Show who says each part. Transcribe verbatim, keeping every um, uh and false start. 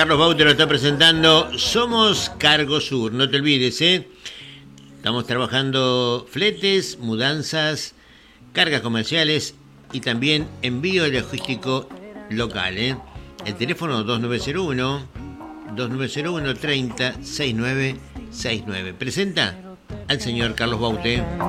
Speaker 1: Carlos Baute lo está presentando. Somos Cargo Sur, no te olvides, ¿eh? Estamos trabajando fletes, mudanzas, cargas comerciales y también envío logístico local, ¿eh? El teléfono dos nueve cero uno, dos nueve cero uno, treinta, sesenta y nueve sesenta y nueve. Presenta al señor Carlos Baute.